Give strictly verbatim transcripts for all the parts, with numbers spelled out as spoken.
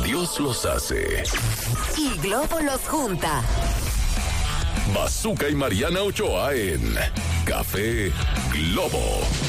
Dios los hace. Y Globo los junta. Bazooka y Mariana Ochoa en Café Globo.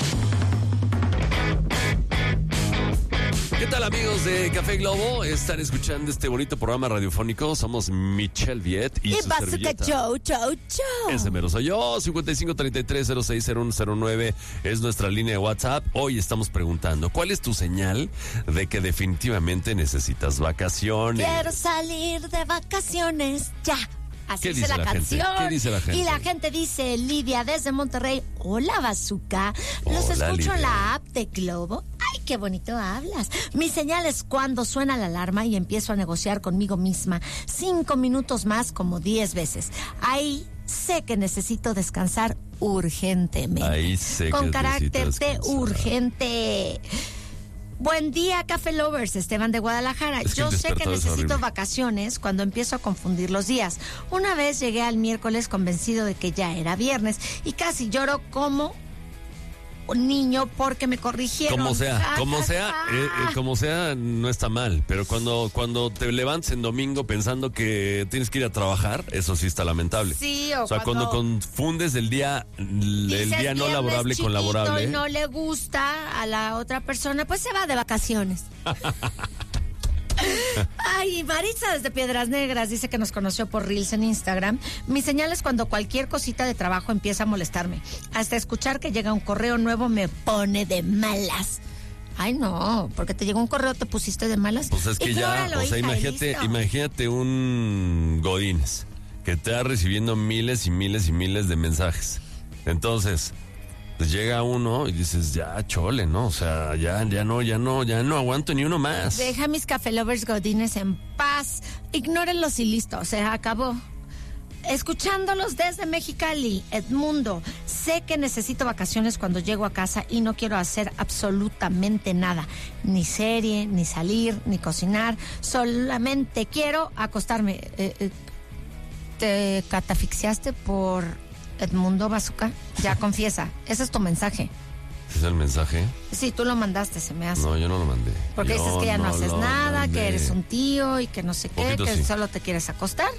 ¿Qué tal, amigos de Café Globo? Están escuchando este bonito programa radiofónico. Somos Michelle Viet y, Y su Bazooka servilleta. Chau, chau, chau. Ese mero soy yo. cincuenta y cinco treinta y tres cero seis cero uno cero nueve es nuestra línea de WhatsApp. Hoy estamos preguntando, ¿cuál es tu señal de que definitivamente necesitas vacaciones? Quiero salir de vacaciones ya. Así ¿Qué dice dice la, la gente? canción. ¿Qué dice la gente? Y la gente dice, Lidia desde Monterrey, hola Bazooka, los Hola, escucho en Lidia. la app de Globo. Ay, qué bonito hablas. Mi señal es cuando suena la alarma y empiezo a negociar conmigo misma. Cinco minutos más como diez veces. Ahí sé que necesito descansar urgentemente. Ahí sé Con que carácter necesito de descansar. urgente. Buen día, Café Lovers, Esteban de Guadalajara. Es que Yo el sé que despertador es necesito horrible. vacaciones cuando empiezo a confundir los días. Una vez llegué al miércoles convencido de que ya era viernes y casi lloro como un niño porque me corrigieron. Como sea, Ja, como ja, sea, ja. eh, eh, como sea, no está mal. Pero cuando, cuando te levantas en domingo pensando que tienes que ir a trabajar, eso sí está lamentable. Sí, o, O sea, cuando, confundes el día, el dices día no viernes laborable con chiquito laborable. y no le gusta a la otra persona, pues se va de vacaciones. Ay, Maritza desde Piedras Negras dice que nos conoció por Reels en Instagram. Mi señal es cuando cualquier cosita de trabajo empieza a molestarme. Hasta escuchar que llega un correo nuevo me pone de malas. Ay, no, porque te llegó un correo, te pusiste de malas. Pues es que ya, Ignóralo, o sea, hija, y imagínate, listo. imagínate un Godínez que te va recibiendo miles y miles y miles de mensajes. Entonces, pues llega uno y dices, ya, chole, ¿no? O sea, ya, ya no, ya no, ya no aguanto ni uno más. Deja mis Café Lovers Godines en paz. Ignórenlos y listo, se acabó. Escuchándolos desde Mexicali, Edmundo, sé que necesito vacaciones cuando llego a casa y no quiero hacer absolutamente nada, ni serie, ni salir, ni cocinar, solamente quiero acostarme. Eh, eh, ¿Te catafixiaste por Edmundo Bazooka? Ya confiesa, ese es tu mensaje. ¿Es el mensaje? Sí, tú lo mandaste, se me hace. No, yo no lo mandé. Porque Yo dices que ya no, haces lo nada, mandé. que eres un tío y que no sé qué, Poquito que sí. solo te quieres acostar.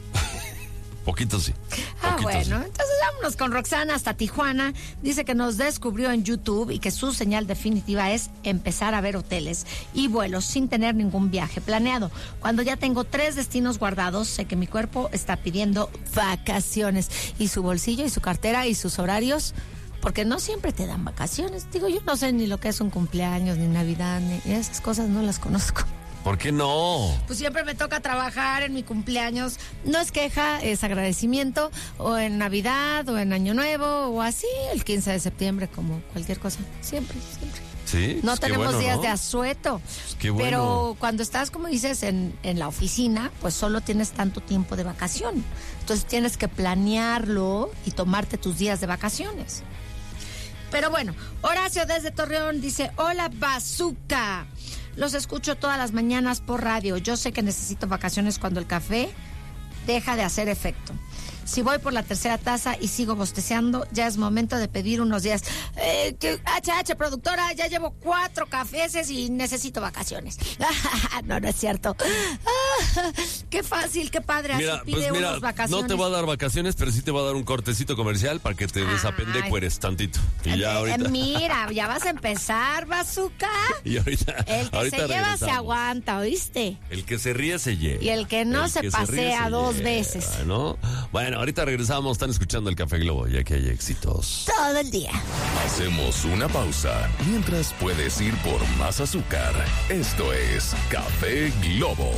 Poquito sí. Ah, Poquito bueno, sí. entonces vámonos con Roxana hasta Tijuana. Dice que nos descubrió en YouTube y que su señal definitiva es empezar a ver hoteles y vuelos sin tener ningún viaje planeado. Cuando ya tengo tres destinos guardados, sé que mi cuerpo está pidiendo vacaciones. Y su bolsillo y su cartera y sus horarios, porque no siempre te dan vacaciones. Digo, yo no sé ni lo que es un cumpleaños, ni Navidad, ni esas cosas no las conozco. ¿Por qué no? Pues siempre me toca trabajar en mi cumpleaños. No es queja, es agradecimiento. O en Navidad, o en Año Nuevo, o así, el quince de septiembre, como cualquier cosa. Siempre, siempre. Sí. No pues qué tenemos bueno, días ¿no? de asueto. Pues qué bueno. Pero cuando estás, como dices, en, en la oficina, pues solo tienes tanto tiempo de vacación. Entonces tienes que planearlo y tomarte tus días de vacaciones. Pero bueno, Horacio desde Torreón dice, hola Bazooka. Los escucho todas las mañanas por radio. Yo sé que necesito vacaciones cuando el café deja de hacer efecto. Si voy por la tercera taza y sigo bostezeando, ya es momento de pedir unos días. Eh, que, H H, productora, ya llevo cuatro cafés y necesito vacaciones. No, no es cierto. Ah, qué fácil, qué padre. Mira, Así pide pues mira, unos vacaciones. no te va a dar vacaciones, pero sí te va a dar un cortecito comercial para que te desapendecueres tantito. Y ya Eh, ahorita. Mira, ya vas a empezar, Bazooka. Y ahorita. El que ahorita se lleva se regresamos. aguanta, ¿oíste? El que se ríe se lleva. Y el que no se ríe pasea dos lleva, veces. ¿no? Bueno, ahorita regresamos. Están escuchando el Café Globo, ya que hay éxitos. Todo el día. Hacemos una pausa mientras puedes ir por más azúcar. Esto es Café Globo.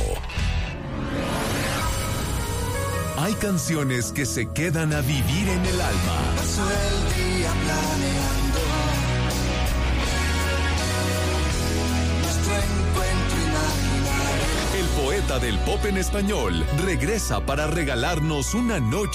Hay canciones que se quedan a vivir en el alma. Paso el día planeando nuestro encuentro imaginario. El poeta del pop en español regresa para regalarnos una noche